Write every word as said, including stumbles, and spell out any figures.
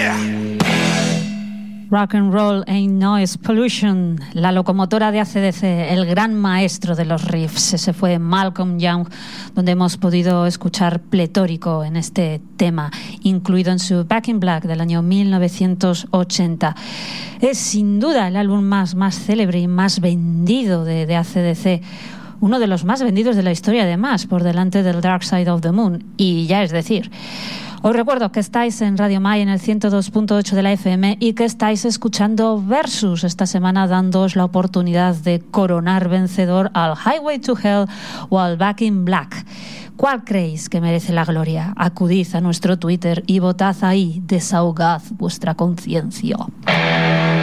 Rock and Roll Ain't Noise Pollution, la locomotora de A C D C, el gran maestro de los riffs. Ese fue Malcolm Young, donde hemos podido escuchar pletórico en este tema, incluido en su Back in Black del año mil novecientos ochenta. Es sin duda el álbum más, más célebre y más vendido de, de A C D C. Uno de los más vendidos de la historia, además, por delante del Dark Side of the Moon. Y ya es decir... Os recuerdo que estáis en Radio Mai en el ciento dos punto ocho de la F M y que estáis escuchando Versus esta semana, dándoos la oportunidad de coronar vencedor al Highway to Hell o al Back in Black. ¿Cuál creéis que merece la gloria? Acudid a nuestro Twitter y votad ahí, desahogad vuestra conciencia.